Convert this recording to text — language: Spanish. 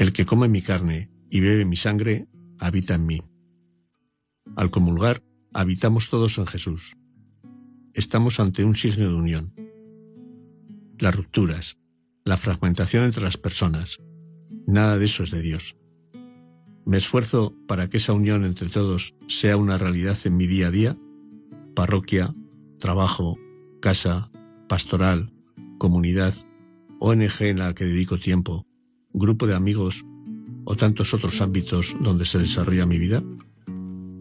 El que come mi carne y bebe mi sangre, habita en mí. Al comulgar, habitamos todos en Jesús. Estamos ante un signo de unión. Las rupturas, la fragmentación entre las personas, nada de eso es de Dios. Me esfuerzo para que esa unión entre todos sea una realidad en mi día a día, parroquia, trabajo, casa, pastoral, comunidad, ONG en la que dedico tiempo, grupo de amigos o tantos otros ámbitos donde se desarrolla mi vida.